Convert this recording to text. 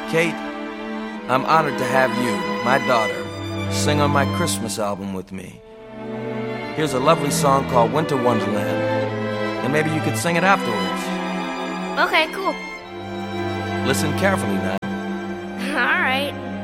Kate, I'm honored to have you, my daughter, sing on my Christmas album with me. Here's a lovely song called Winter Wonderland, and maybe you could sing it afterwards. Okay, cool. Listen carefully now. All right.